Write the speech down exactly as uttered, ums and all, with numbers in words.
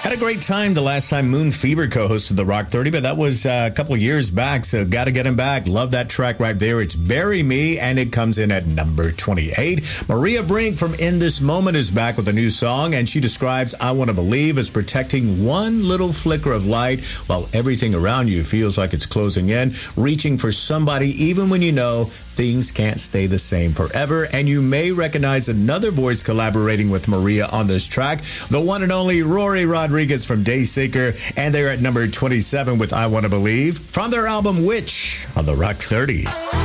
Had a great time the last time Moon Fever co-hosted the Rock thirty, but that was uh, a couple of years back, so got to get him back. Love that track right there. It's Bury Me, and it comes in at number twenty-eight. Maria Brink from In This Moment is back with a new song, and she describes I Want to Believe as protecting one little flicker of light while everything around you feels like it's closing in, reaching for somebody even when you know things can't stay the same forever. And you may recognize another voice collaborating with Maria on this track, the one and only Rory Rodriguez from Dayseeker, and they're at number twenty-seven with I Want to Believe from their album Witch on the Rock thirty.